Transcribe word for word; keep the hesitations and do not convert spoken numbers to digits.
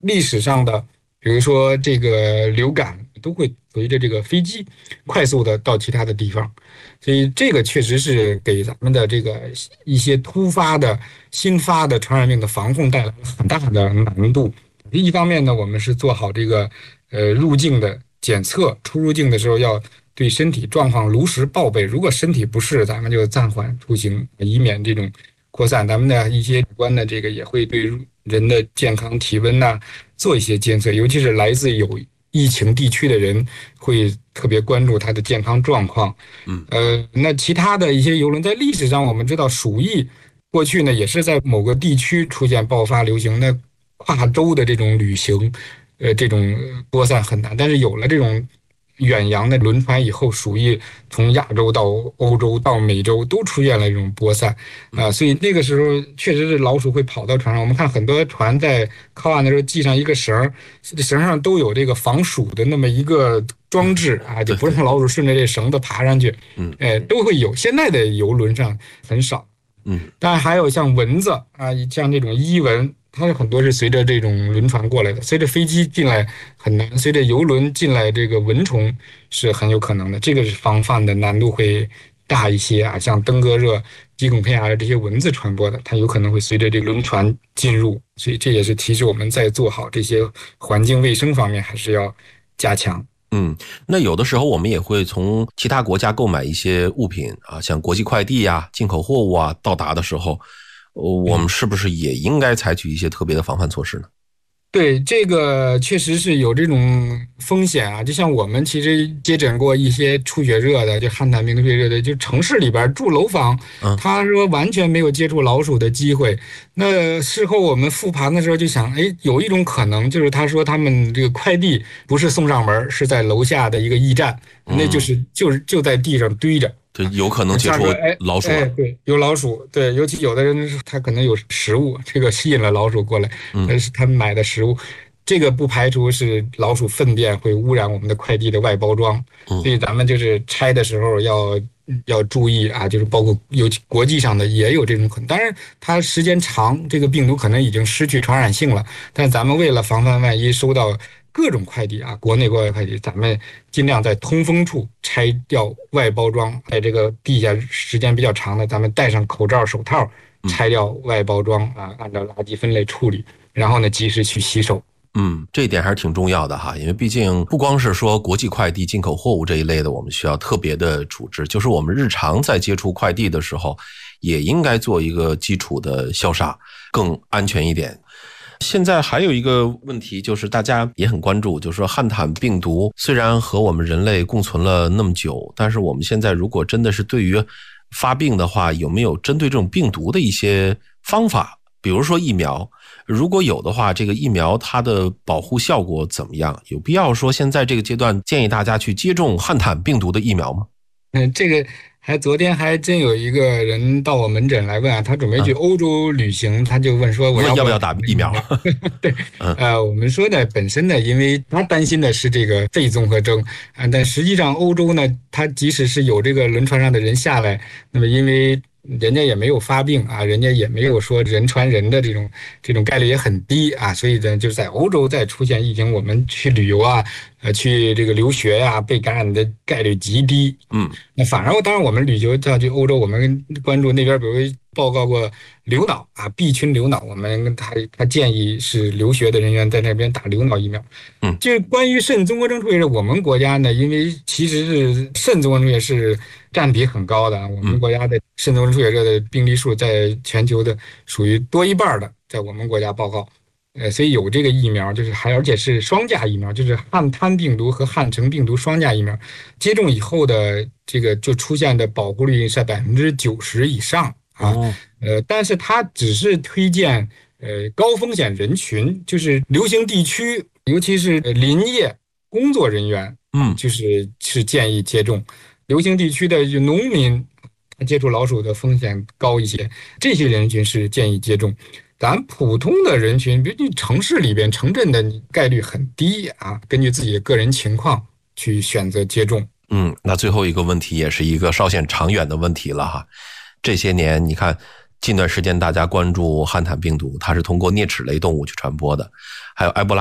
历史上的，比如说这个流感，都会随着这个飞机快速的到其他的地方，所以这个确实是给咱们的这个一些突发的、新发的传染病的防控带来了很大的难度。一方面呢，我们是做好这个呃入境的检测，出入境的时候要对身体状况如实报备，如果身体不适，咱们就暂缓出行，以免这种扩散。咱们的一些相关的这个也会对人的健康体温呐、做一些监测，尤其是来自有疫情地区的人，会特别关注他的健康状况。 嗯， 呃，那其他的一些游轮，在历史上我们知道，鼠疫过去呢也是在某个地区出现爆发流行，那跨洲的这种旅行，呃，这种播散很难。但是有了这种远洋的轮船以后，鼠疫从亚洲到欧洲到美洲都出现了这种播散啊、所以那个时候确实是老鼠会跑到船上。我们看很多船在靠岸的时候系上一个绳，绳上都有这个防鼠的那么一个装置啊，就对对， 不让老鼠顺着这绳子爬上去， 嗯哎，都会有。现在的游轮上很少。 嗯当然还有像蚊子啊，像这种伊蚊，它有很多是随着这种轮船过来的，随着飞机进来很难，随着游轮进来这个蚊虫是很有可能的，这个是防范的难度会大一些啊。像登革热、吉孔佩亚这些蚊子传播的，它有可能会随着这个轮船进入，所以这也是提示我们在做好这些环境卫生方面还是要加强。 嗯，那有的时候我们也会从其他国家购买一些物品啊，像国际快递呀、进口货物啊，到达的时候，呃我们是不是也应该采取一些特别的防范措施呢？ 对，这个确实是有这种风险啊。就像我们其实接诊过一些出血热的，就汉坦病毒出血热的，就城市里边住楼房， 嗯他说完全没有接触老鼠的机会。那事后我们复盘的时候就想，哎，有一种可能就是他说他们这个快递不是送上门，是在楼下的一个驿站，那就嗯， 是就是就在地上堆着。 这有可能接触像说，哎哎， 老鼠了。 对，有老鼠，对，尤其有的人他可能有食物，这个吸引了老鼠过来， 嗯但是他们买的食物，这个不排除是老鼠粪便会污染我们的快递的外包装， 嗯所以咱们就是拆的时候要要注意啊，就是包括有国际上的也有这种可能，当然它时间长，这个病毒可能已经失去传染性了，但咱们为了防范万一收到各种快递啊，国内国外快递，咱们尽量在通风处拆掉外包装，在这个地下时间比较长的，咱们戴上口罩、手套， 嗯拆掉外包装啊，按照垃圾分类处理，然后呢，及时去洗手。 嗯，这一点还是挺重要的哈，因为毕竟不光是说国际快递、进口货物这一类的，我们需要特别的处置，就是我们日常在接触快递的时候，也应该做一个基础的消杀，更安全一点。现在还有一个问题，就是大家也很关注，就是说汉坦病毒虽然和我们人类共存了那么久，但是我们现在如果真的是对于发病的话，有没有针对这种病毒的一些方法？比如说疫苗，如果有的话，这个疫苗它的保护效果怎么样？有必要说现在这个阶段建议大家去接种汉坦病毒的疫苗吗？ 嗯，这个还昨天还真有一个人到我门诊来问啊，他准备去嗯， 欧洲旅行，他就问说我要不要问要不要打疫苗？ 对， 嗯呃，我们说呢，本身呢，因为他担心的是这个肺综合征啊，但实际上欧洲呢，他即使是有这个轮船上的人下来，那么因为人家也没有发病啊，人家也没有说人传人的这种这种概率也很低啊，所以呢，就是在欧洲再出现疫情，我们去旅游啊，呃，去这个留学呀、被感染的概率极低。 嗯那反而，当然我们旅游要去欧洲，我们关注那边，比如报告过流脑啊，B 群流脑，我们他他建议是留学的人员在那边打流脑疫苗。 嗯就关于肾综合征出血热，我们国家呢，因为其实是肾综合征出血是占比很高的啊，我们嗯国家的肾综合征出血热的病例数在全球的属于多一半的，在我们国家报告。呃，所以有这个疫苗，就是还而且是双价疫苗，就是汉潘病毒和汉城病毒双价疫苗，接种以后的这个就出现的保护率在百分之九十以上啊。 哦呃，但是它只是推荐呃高风险人群，就是流行地区，尤其是呃林业工作人员， 嗯就是是建议接种。流行地区的农民，接触老鼠的风险高一些，这些人群是建议接种。咱普通的人群，比如你城市里边、城镇的概率很低啊，根据自己的个人情况去选择接种。 嗯，那最后一个问题也是一个稍显长远的问题了哈。这些年你看近段时间大家关注汉坦病毒，它是通过啮齿类动物去传播的，还有埃博拉